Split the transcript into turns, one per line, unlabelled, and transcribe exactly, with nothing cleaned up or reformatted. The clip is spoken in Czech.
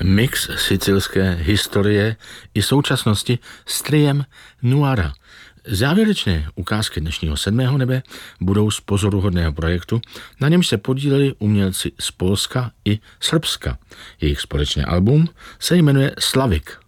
Mix sicilské historie i současnosti s triem Nuara. Závěrečné ukázky dnešního sedmého nebe budou z pozoruhodného projektu, na němž se podíleli umělci z Polska i Srbska. Jejich společné album se jmenuje Slavik.